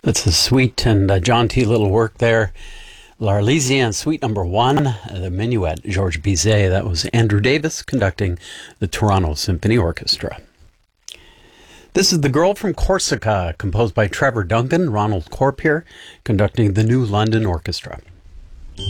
That's a sweet and jaunty little work there. L'Arlésienne Suite Number 1, the Minuet, Georges Bizet. That was Andrew Davis conducting the Toronto Symphony Orchestra. This is The Girl from Corsica, composed by Trevor Duncan, Ronald Corp here, conducting the New London Orchestra.